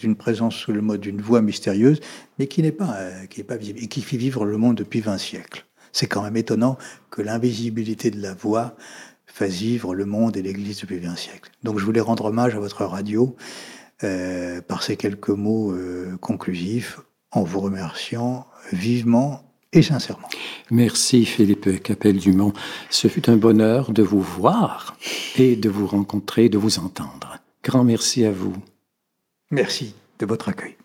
d'une présence sous le mode d'une voix mystérieuse, mais qui n'est pas visible et qui fait vivre le monde depuis 20 siècles. C'est quand même étonnant que l'invisibilité de la voix fasse vivre le monde et l'Église depuis 20 siècles. Donc je voulais rendre hommage à votre radio par ces quelques mots conclusifs, en vous remerciant vivement et sincèrement. Merci Philippe Capelle-Dumont. Ce fut un bonheur de vous voir et de vous rencontrer, de vous entendre. Grand merci à vous. Merci de votre accueil.